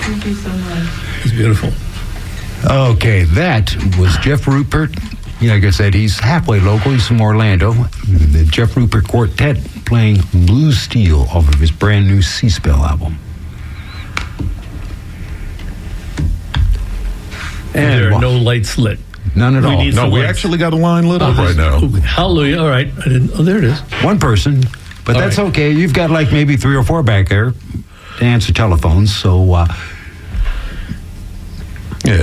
Thank you so much. It's beautiful. Okay, that was Jeff Rupert. Like I said, he's halfway local. He's from Orlando. The Jeff Rupert Quartet playing Blue Steel off of his brand new Seaspell album. And there are no lights lit. None at all. No, we actually got a line lit up right now. Hallelujah. All right. There it is. One person, but that's right. okay. You've got like maybe 3 or 4 back there to answer telephones. So, yeah,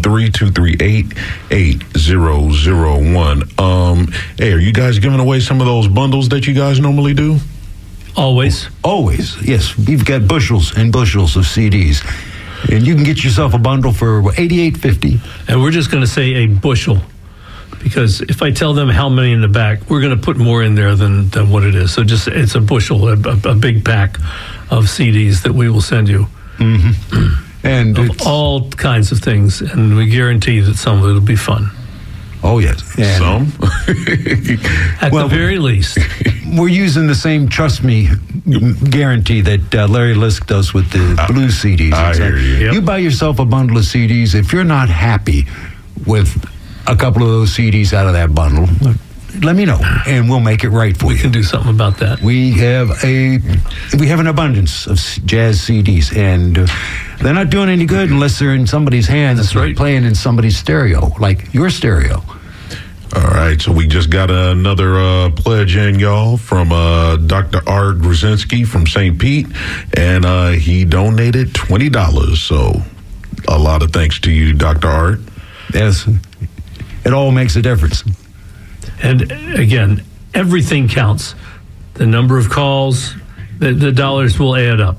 813-238-8001. Hey, are you guys giving away some of those bundles that you guys normally do? Always. Always, yes. We've got bushels and bushels of CDs. And you can get yourself a bundle for $88.50. And we're just going to say a bushel, because if I tell them how many in the back, we're going to put more in there than what it is. So just it's a bushel, a big pack of CDs that we will send you. Mm-hmm. And of all kinds of things, and we guarantee that some of it will be fun. Oh, yes. And some? At the very least. We're using the same trust me guarantee that Larry Lisk does with the blue CDs. I hear you. Yep. You buy yourself a bundle of CDs. If you're not happy with a couple of those CDs out of that bundle, let me know, and we'll make it right for you. We can do something about that. We have an abundance of jazz CDs, and they're not doing any good unless they're in somebody's hands. That's right. Playing in somebody's stereo, like your stereo. All right, so we just got another pledge in, y'all, from Dr. Art Grzinski from St. Pete, and he donated $20. So a lot of thanks to you, Dr. Art. Yes, it all makes a difference. And again, everything counts. The number of calls, the dollars will add up.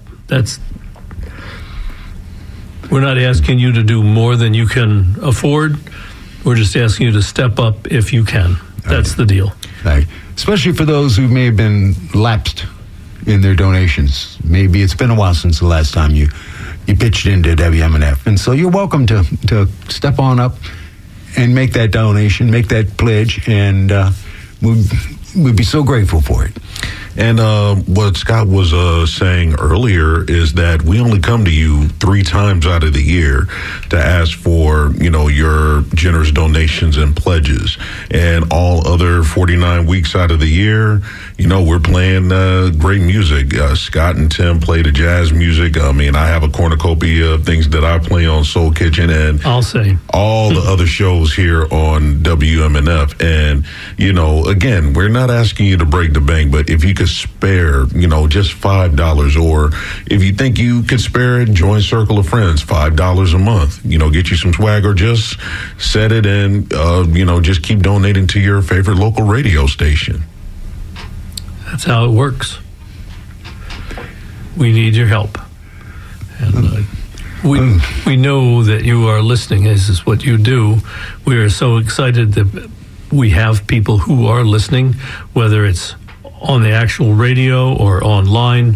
We're not asking you to do more than you can afford. We're just asking you to step up if you can. That's the deal. Right. Especially for those who may have been lapsed in their donations. Maybe it's been a while since the last time you pitched into WMNF. And so you're welcome to step on up and make that donation, make that pledge, and we'd be so grateful for it. And what Scott was saying earlier is that we only come to you 3 times out of the year to ask for, your generous donations and pledges. And all other 49 weeks out of the year, we're playing great music. Scott and Tim play the jazz music. I mean, I have a cornucopia of things that I play on Soul Kitchen, and I'll say all the other shows here on WMNF. And, again, we're not asking you to break the bank, but if you could spare, just $5, or if you think you could spare it, join Circle of Friends, $5 a month, get you some swag, or just set it and, just keep donating to your favorite local radio station. that's how it works. We need your help. And we know that you are listening. This is what you do. We are so excited that we have people who are listening, whether it's on the actual radio or online.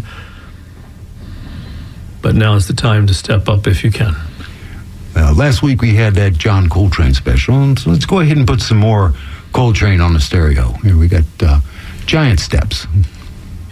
But now is the time to step up if you can. Last week we had that John Coltrane special, and so let's go ahead and put some more Coltrane on the stereo. Here we got Giant Steps.